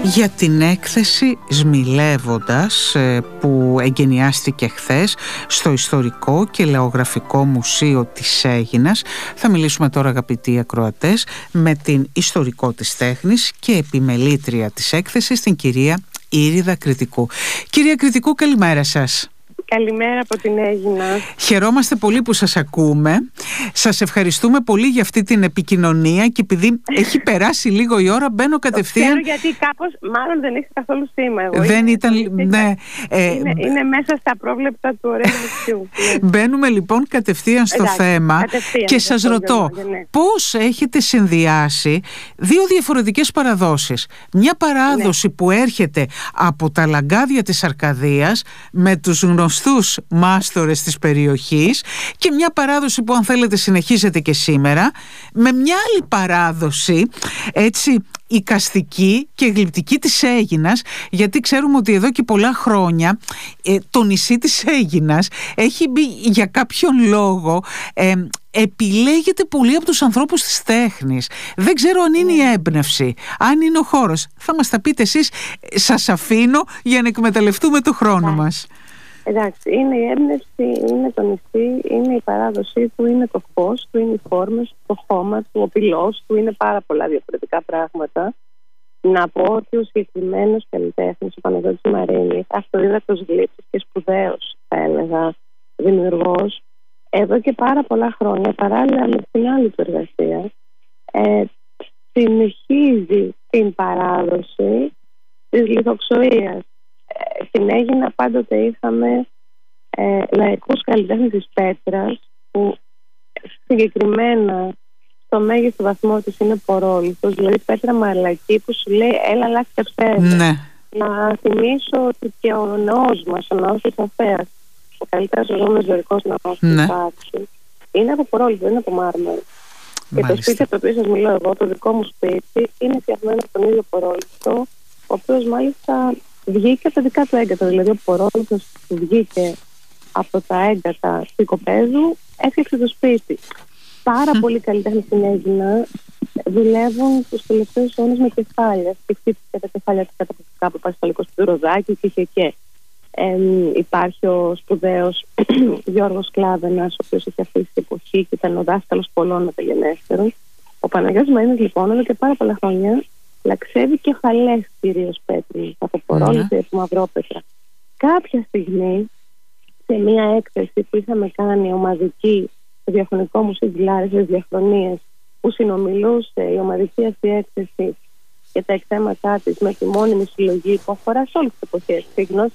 για την έκθεση Σμιλεύοντας που εγκαινιάστηκε χθες στο Ιστορικό και Λεωγραφικό Μουσείο της Αίγινας. Θα μιλήσουμε τώρα, αγαπητοί ακροατές, με την ιστορικό της τέχνης και επιμελήτρια της έκθεσης, την κυρία Ήριδα Κρητικού. Κυρία Κρητικού, καλημέρα σας. Καλημέρα από την Αίγινα. Χαιρόμαστε πολύ που σας ακούμε. Σας ευχαριστούμε πολύ για αυτή την επικοινωνία και επειδή έχει περάσει λίγο η ώρα, μπαίνω κατευθείαν. Το ξέρω, γιατί κάπως μάλλον δεν έχει καθόλου σήμα. Δεν ήταν. Ναι, είναι μέσα στα πρόβλεπτα του ωραίου μουσιού. Μπαίνουμε λοιπόν κατευθείαν στο θέμα και σας ρωτώ, πώς έχετε συνδυάσει δύο διαφορετικές παραδόσεις. Μια παράδοση που έρχεται από τα λαγκάδια της Αρκαδίας με τους γνωστούς μάστορες της περιοχής και μια παράδοση που, αν θέλετε, συνεχίζεται και σήμερα, με μια άλλη παράδοση, έτσι, οικαστική και γλυπτική της Αίγινας, γιατί ξέρουμε ότι εδώ και πολλά χρόνια το νησί της Αίγινας έχει μπει για κάποιον λόγο, επιλέγεται πολύ από τους ανθρώπους της τέχνης. Δεν ξέρω αν είναι η έμπνευση, αν είναι ο χώρος. Θα μας τα πείτε εσείς, σας αφήνω για να εκμεταλλευτούμε το χρόνο μας. Εντάξει, είναι η έμπνευση, είναι το νησί, είναι η παράδοσή του, είναι το φως του, είναι οι φόρμες, το χώμα του, ο πυλός του, είναι πάρα πολλά διαφορετικά πράγματα. Να πω ότι ο συγκεκριμένος καλλιτέχνης, ο Παναγιώτης Μαρίνης, αυτοδίδακτος γλύπτης και σπουδαίος, θα έλεγα, δημιουργός, εδώ και πάρα πολλά χρόνια, παράλληλα με την άλλη του εργασία, συνεχίζει την παράδοση της λιθοξοίας. Στην Αίγινα πάντοτε είχαμε λαϊκούς καλλιτέχνες της πέτρας, που συγκεκριμένα στο μέγιστο βαθμό της είναι πορόλιθος, δηλαδή πέτρα μαλακή που σου λέει έλα αλλάξτε φέρε. Ναι. Να θυμίσω ότι και ο ναός μας, ο ναός της Αφέας, ο καλύτερος ζωγόμενος δωρικός ναός που υπάρχει, είναι από πορόλιθο, δεν είναι από μάρμαρο. Και το σπίτι από το οποίο σας μιλώ εγώ, το δικό μου σπίτι, είναι φτιαγμένο από τον ίδιο πορόλιθο, ο οποίος μάλιστα βγήκε από τα δικά του έγκατα. Δηλαδή ο πορόλιθος που βγήκε από τα έγκατα του οικοπαίδου έφτιαξε το σπίτι. Πάρα πολλοί καλλιτέχνες στην Αίγινα δουλεύουν τους τελευταίους αιώνες με κεφάλια. Σκεφτείτε τα κεφάλια του καταπληκτικά που υπάρχει στο Λαϊκό Σπίτι Ροδάκη και υπάρχει ο σπουδαίος Γιώργος Κλάβενας, ο οποίος έχει αφήσει εποχή και ήταν ο δάσκαλος πολλών μεταγενέστερων. Ο Παναγιώτης Μαρίνης λοιπόν εδώ και πάρα πολλά χρόνια λαξεύει κεφαλές κυρίως πέτρινες από πορόλιθο ή από μαυρόπετρα. Κάποια στιγμή, σε μια έκθεση που είχαμε κάνει ομαδική στο Διαχρονικό Μουσείο της Λάρισας, διαχρονίες, που συνομιλούσε η ομαδική αυτή έκθεση και τα εκθέματά της με τη μόνιμη συλλογή που αφορά σε όλες τις εποχές, ξεκινώντας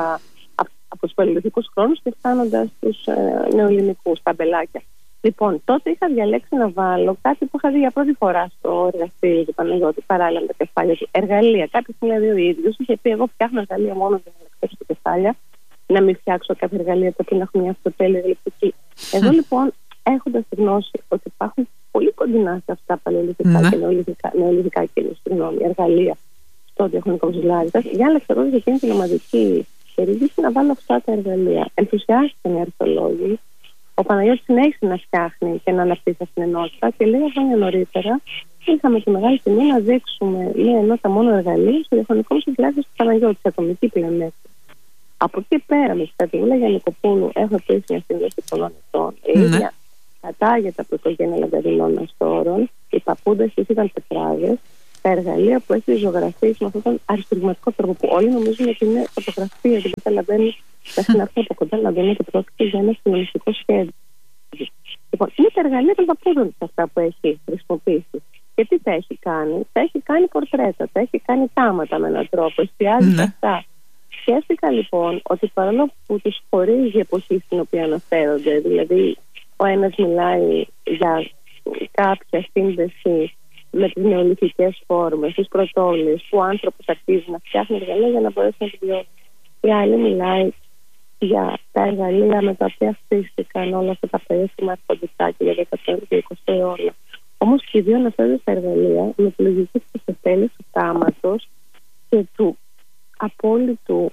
από τους παλαιολιθικούς χρόνους και φτάνοντας στους νεοελληνικούς, τα μπελάκια. Λοιπόν, τότε είχα διαλέξει να βάλω κάτι που είχα δει για πρώτη φορά στο εργαστήριο του Παναγιώτη, παράλληλα με τα κεφάλια του. Εργαλεία. Κάποιο δηλαδή ο ίδιος είχε πει: εγώ φτιάχνω εργαλεία μόνο για να ελευθερώσω τα κεφάλια, να μην φτιάξω κάποια εργαλεία τα οποία να έχουν μια αυτοτέλεια γλυπτική. Εδώ λοιπόν, έχοντας τη γνώση ότι υπάρχουν πολύ κοντινά σε αυτά παλαιολιθικά και νεολιθικά εργαλεία στο Διαχρονικό Μουσείο της Λάρισας, διάλεξα εγώ για εκείνη την ομαδική περιήγηση να βάλω αυτά τα εργαλεία. Ενθουσιάστηκαν οι αρχαιολόγοι. Ο Παναγιώτης συνέχισε να φτιάχνει και να αναπτύσσει αυτήν την ενότητα και λίγα χρόνια νωρίτερα είχαμε τη μεγάλη τιμή να δείξουμε μια ενότητα μόνο εργαλείων στο Διαχρονικό Μουσείο της Λάρισας του Παναγιώτη, σε ατομική πλέον έκθεση. Από εκεί πέρα, με τη στρατηγούλα Γιαννικοπούλου, έχω επίσης μια σύνδεση πολλών ετών. Η ίδια κατάγεται από το οικογένεια Λαγκαδινών Αστόρων, οι παππούδες της ήταν τετράδες. Τα εργαλεία που έχει ζωγραφίσει με αυτόν τον αριστουργηματικό τρόπο, που όλοι νομίζουν ότι είναι φωτογραφία, δεν καταλαβαίνει μέχρι να έρθει από κοντά να δούμε ότι πρόκειται για ένα συνολικό σχέδιο. Λοιπόν, είναι τα εργαλεία των παππούδων αυτά που έχει χρησιμοποιήσει. Και τι τα έχει κάνει? Τα έχει κάνει πορτρέτα, τα έχει κάνει τάματα με έναν τρόπο, εστιάζει σε αυτά. Σκέφτηκα λοιπόν ότι παρόλο που τους χωρίζει η εποχή στην οποία αναφέρονται, δηλαδή ο ένας μιλάει για κάποια σύνδεση με τις νεολιθικές φόρμες, τις πρωτόλιες, που ο άνθρωπος αρχίζει να φτιάχνει εργαλεία για να μπορέσει να επιβιώσει. Η άλλη μιλάει για τα εργαλεία με τα οποία χτίστηκαν όλα αυτά τα περίφημα αρχοντικά και για 19ο και 20ο αιώνα. Όμως και οι δύο αναφέρονται στα εργαλεία με τη λογική της εκτέλεσης του τάματος και του απόλυτου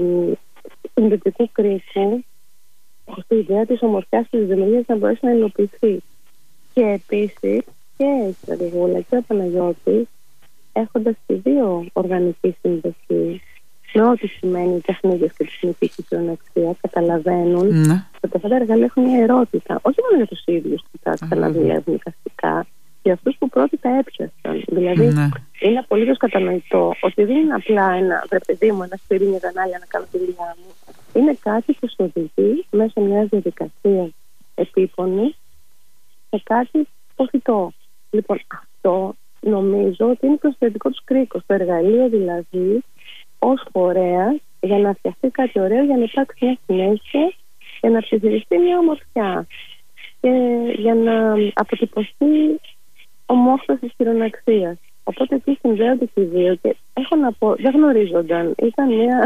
συνδετικού κρίκου, ώστε η ιδέα της ομορφιάς της δημιουργίας να μπορέσει να υλοποιηθεί. Και επίσης και η στρατηγούλα και ο Παναγιώτης έχοντας και δύο οργανική σύνδεση με ό,τι σημαίνει τεχνίδες και τη συνηθική χειροναξία, καταλαβαίνουν ότι αυτά τα εργαλεία έχουν μια ερώτητα, όχι μόνο για τους ίδιους που τα ξαναδουλεύουν οικαστικά, για αυτούς που πρώτοι τα έπιασαν. Δηλαδή, είναι απολύτως κατανοητό ότι δεν είναι απλά ένα παιδί μου, ένα σπίτι, μια κανάλια να κάνω τη δουλειά μου. Είναι κάτι που σου οδηγεί μέσω μιας διαδικασίας επίπονης σε κάτι ποθητό. Λοιπόν, αυτό νομίζω ότι είναι προσθετικό του κρίκος. Το εργαλείο δηλαδή ως φορέας για να φτιαχτεί κάτι ωραίο, για να υπάρξει μια συνέχεια, για να ψιθυριστεί μια ομορφιά και για να αποτυπωθεί ο μόχθος της χειροναξίας. Οπότε εκεί συνδέονται και οι δύο και έχω να πω, δεν γνωρίζονταν. Ήταν μια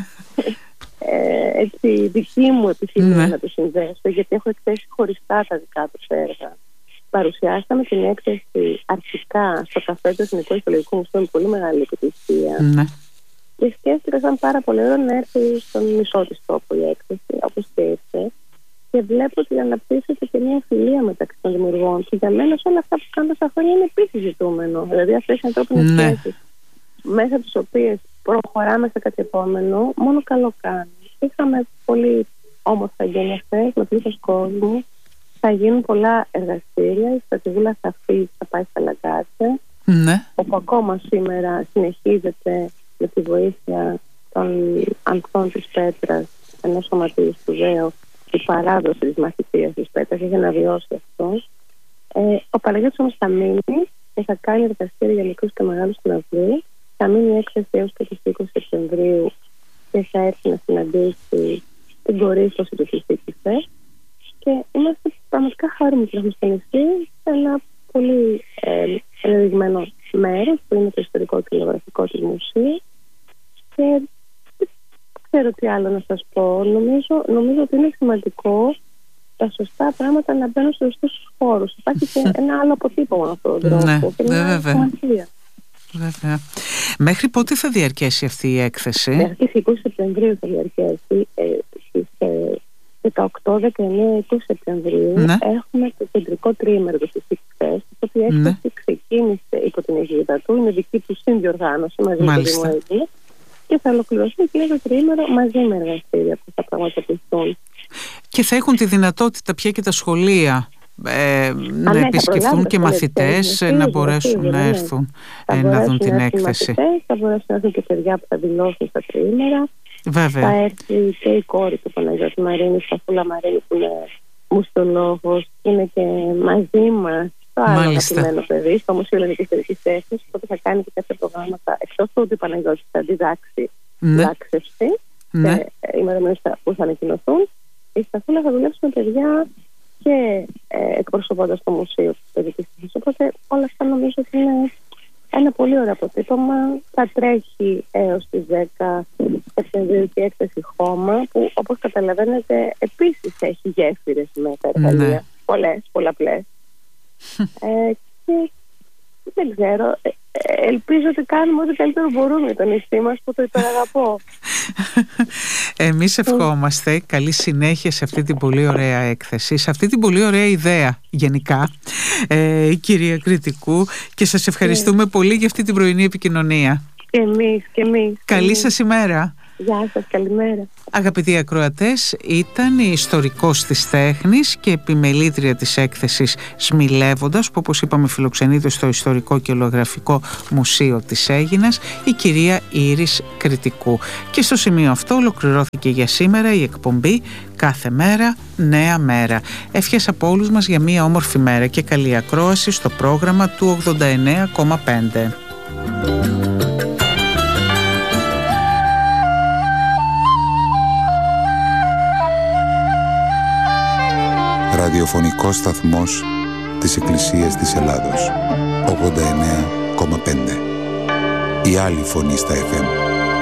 έτσι, δική μου επιθυμία να το συνδέσω, γιατί έχω εκθέσει χωριστά τα δικά τους έργα. Παρουσιάσαμε την έκθεση αρχικά στο καφέ του Εθνικού Ιστολογικού Μουσείου με πολύ μεγάλη επιτυχία. Και σκέφτηκα σαν πάρα πολύ ωραίο να έρθει στον μισό της τόπο η έκθεση, όπως και ήρθε. Και βλέπω ότι αναπτύσσεται και μια φιλία μεταξύ των δημιουργών. Και για μένα όλα αυτά που κάνω τόσα χρόνια είναι επίσης ζητούμενο. Δηλαδή αυτές οι ανθρώπινες σχέσεις, μέσα από τις οποίες προχωράμε σε κάτι επόμενο, μόνο καλό κάνει. Είχαμε πολύ όμορφα εγγένεια χθες με πλήθος κόσμου. Θα γίνουν πολλά εργαστήρια. Η στρατηγούλα θα φύγει, θα πάει στα Λαγκάτσε. Όπου ακόμα σήμερα συνεχίζεται με τη βοήθεια των ανθών της Πέτρας, ενός σωματείου σπουδαίου, η παράδοση της μαθητείας της Πέτρας, για να βιώσει αυτό. Ο Παναγιώτης όμως θα μείνει και θα κάνει εργαστήρια για μικρούς και μεγάλους στην Αυγή. Θα μείνει έκθεση έως και τις 20 Σεπτεμβρίου και θα έρθει να συναντήσει την κορύφωση του Φυσικής. Και είμαστε πραγματικά χαρούμενοι που έχουμε στενιστεί σε ένα πολύ ενδεδειγμένο μέρος που είναι το ιστορικό και λογογραφικό του μουσείου. Και δεν ξέρω τι άλλο να σας πω. Νομίζω ότι είναι σημαντικό τα σωστά πράγματα να μπαίνουν στους σωστούς χώρους. Υπάρχει και ένα άλλο αποτύπωμα με αυτόν τον τρόπο. Και μια σημασία. Βέβαια. Μέχρι πότε θα διαρκέσει αυτή η έκθεση? Μέχρι τις 20 Σεπτεμβρίου θα διαρκέσει. Στις 18-19-20 Σεπτεμβρίου έχουμε το κεντρικό τριήμερο του Φυσικής. Οπότε η έκθεση ξεκίνησε υπό την αιγύδα του. Είναι δική του συνδιοργάνωση μαζί με το Δήμο Αίγυπτο. Και θα ολοκληρωθεί και το τριήμερο μαζί με εργαστήρια που θα πραγματοποιηθούν. Και θα έχουν τη δυνατότητα πια και τα σχολεία να επισκεφθούν και μαθητές να μπορέσουν να έρθουν να δουν την έκθεση. Θα μπορέσουν να έρθουν και παιδιά που θα δηλώσουν στα τριήμερα. Βέβαια. Θα έρθει και η κόρη του Παναγιώτη Μαρίνη, η Σταφούλα Μαρίνη, που είναι μουστολόγος, είναι και μαζί μας το άλλο αγαπημένο παιδί στο Μουσείο Ελληνικής Ιστορικής Τέχνης. Οπότε θα κάνει και κάποια προγράμματα, εκτός του ότι ο Παναγιώτης θα διδάξει διδάξευση σε ημερομηνίες που θα ανακοινωθούν. Η Σταφούλα θα δουλέψει με παιδιά και εκπροσωπώντας το Μουσείο της Ιστορικής Τέχνης. Οπότε όλα αυτά νομίζω ότι είναι ένα πολύ ωραίο αποτύπωμα. Θα τρέχει έως τις 10 Σεπτεμβρίου και έκθεση Χώμα, που όπως καταλαβαίνετε επίσης έχει γέφυρες με τα εργαλεία. Πολλαπλές. Και δεν ξέρω, ελπίζω ότι κάνουμε ό,τι καλύτερο μπορούμε για το νησί μας που το υπεραγαπώ. Εμείς ευχόμαστε καλή συνέχεια σε αυτή την πολύ ωραία έκθεση, σε αυτή την πολύ ωραία ιδέα γενικά, κυρία Κρητικού, και σας ευχαριστούμε πολύ για αυτή την πρωινή επικοινωνία. Και εμείς. Καλή σας ημέρα. Γεια σας, καλημέρα. Αγαπητοί ακροατές, ήταν η ιστορικός της τέχνης και επιμελήτρια της έκθεσης Σμιλεύοντας, που όπως είπαμε φιλοξενείται στο Ιστορικό και Λογογραφικό Μουσείο της Αίγινας, η κυρία Ήρης Κρητικού. Και στο σημείο αυτό ολοκληρώθηκε για σήμερα η εκπομπή Κάθε μέρα νέα μέρα. Ευχές από όλους μας για μια όμορφη μέρα και καλή ακρόαση στο πρόγραμμα του 89,5. Ραδιοφωνικός σταθμός της Εκκλησίας της Ελλάδος, 89,5. Η άλλη φωνή στα FM.